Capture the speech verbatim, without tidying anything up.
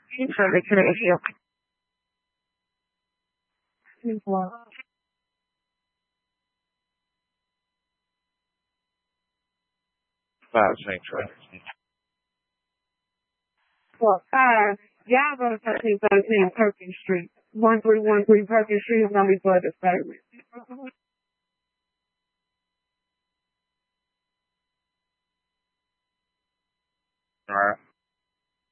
from the connection. Five Central. Well, five. Y'all go to thirteen thirteen Perkins Street. one three one three Perkins Street is gonna be for the service.